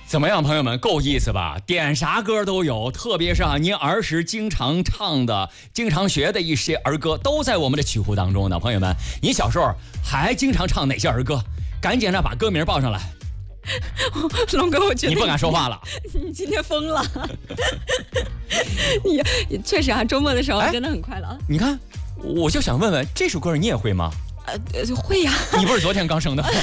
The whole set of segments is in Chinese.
怎么样，朋友们，够意思吧？点啥歌都有，特别是您儿时经常唱的、经常学的一些儿歌，都在我们的曲库当中呢。朋友们，你小时候还经常唱哪些儿歌？赶紧的把歌名报上来。 龙哥，我觉得你不敢说话了， 你今天疯了。你确实啊，周末的时候真的很快乐。 你看，我就想问问，这首歌你也会吗？ 会呀。 你不是昨天刚生的吗？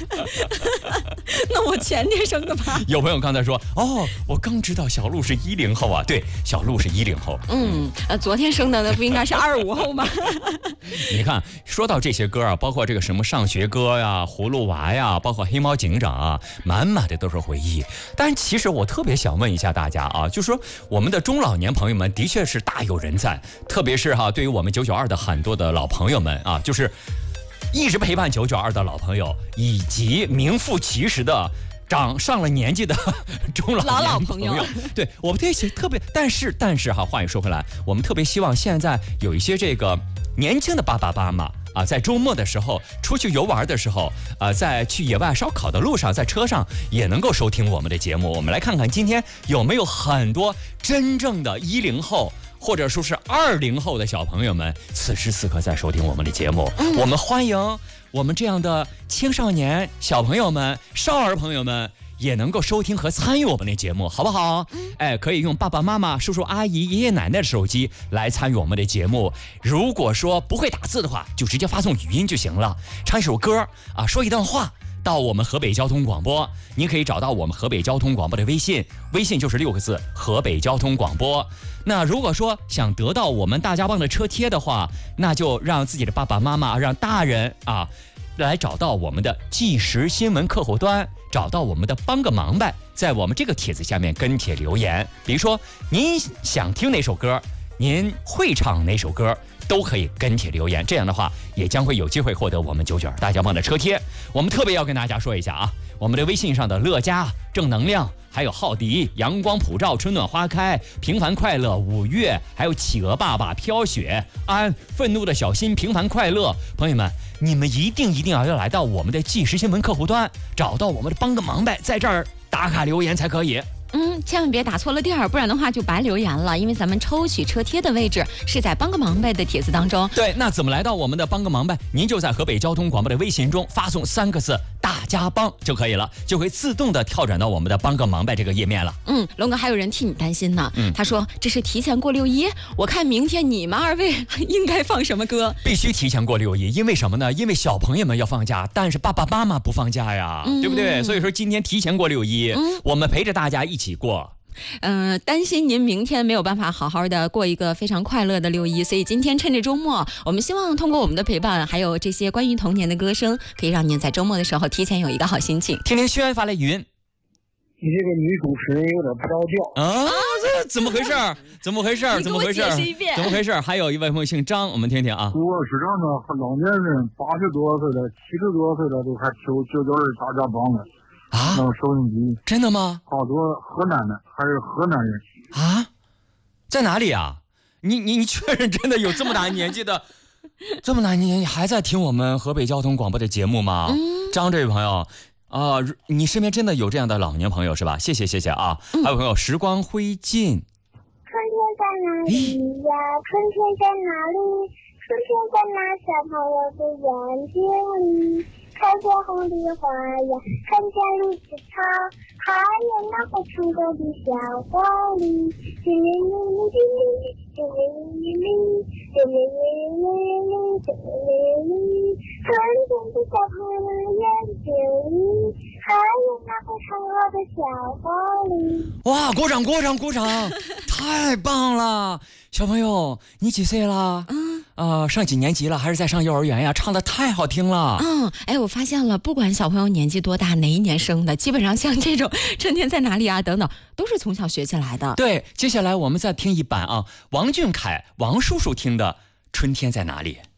那我前天生的吧。 有朋友刚才说，哦，我刚知道小鹿是10后啊。对，小鹿是10后。 昨天生的那不应该是25后吗？ 你看，说到这些歌啊，包括这个什么上学歌呀、葫芦娃呀，包括黑猫警长啊，满满的都是回忆。但其实我特别想问一下大家啊，就是说我们的中老年朋友们的确是大有人在，特别是对于我们992的很多的老朋友们啊，就是一直陪伴992的老朋友，以及名副其实的上了年纪的中老年朋友。对，我们特别，但是话又说回来，我们特别希望现在有一些这个年轻的爸爸妈妈啊，在周末的时候出去游玩的时候，在去野外烧烤的路上，在车上也能够收听我们的节目。我们来看看今天有没有很多真正的10后。或者说是20后的小朋友们，此时此刻在收听我们的节目。我们欢迎我们这样的青少年小朋友们、少儿朋友们也能够收听和参与我们的节目，好不好？可以用爸爸妈妈、叔叔阿姨、爷爷奶奶的手机来参与我们的节目。如果说不会打字的话，就直接发送语音就行了，唱一首歌啊，说一段话。到我们河北交通广播，您可以找到我们河北交通广播的微信就是6个字，河北交通广播。那如果说想得到我们大家帮的车贴的话，那就让自己的爸爸妈妈、让大人来找到我们的即时新闻客户端，找到我们的帮个忙呗，在我们这个帖子下面跟帖留言。比如说您想听哪首歌，您会唱哪首歌，都可以跟帖留言，这样的话也将会有机会获得我们992大家帮的车贴。我们特别要跟大家说一下啊，我们的微信上的乐嘉、正能量，还有浩迪、阳光普照、春暖花开、平凡快乐、5月，还有企鹅爸爸、飘雪、安、愤怒的小新、平凡快乐。朋友们，你们一定要来到我们的即时新闻客户端，找到我们的帮个忙呗，在这儿打卡留言才可以。 千万别打错了地儿，不然的话就白留言了。因为咱们抽取车贴的位置是在帮个忙呗的帖子当中。 对，那怎么来到我们的帮个忙呗？您就在河北交通广播的微信中发送3个字“大家帮”就可以了，就会自动的跳转到我们的帮个忙呗这个页面了。 龙哥，还有人替你担心呢。他说这是提前过6·1，我看明天你们2位应该放什么歌？ 必须提前过6·1，因为什么呢？因为小朋友们要放假，但是爸爸妈妈不放假呀，对不对？所以说今天提前过6·1，我们陪着大家一起过。 担心您明天没有办法好好的过一个非常快乐的6·1，所以今天趁着周末，我们希望通过我们的陪伴，还有这些关于童年的歌声，可以让您在周末的时候提前有一个好心情。 听听轩发来语音， 你这个女主持人有点不着调啊！这怎么回事？怎么回事？ 你给我解释一遍， 怎么回事？还有一位朋友姓张，我们听听啊。 我是这样的，老年人80多岁的、70多岁的都还求992大家帮了。那收音机真的吗？ 好多河南的，还是河南人啊？在哪里啊？你确认真的有这么大年纪的，这么大年纪还在听我们河北交通广播的节目吗？张这位朋友你身边真的有这样的老年朋友是吧？谢谢啊。还有朋友时光灰烬， 春天在哪里呀？春天在哪里？春天在那小朋友的眼睛里。看见红的花呀，看见绿的草，还有那会唱歌的小狐狸，叮铃铃铃叮铃铃，叮铃铃铃，叮铃铃铃铃，叮铃铃铃，春天的小朋友的眼睛里，还有那会唱歌的小狐狸。 哇，鼓掌，太棒了！小朋友，你几岁了？上几年级了？还是在上幼儿园呀？唱得太好听了。 我发现了，不管小朋友年纪多大，哪一年生的，基本上像这种春天在哪里啊等等，都是从小学起来的。 对，接下来我们再听一版王俊凯王叔叔听的《春天在哪里》。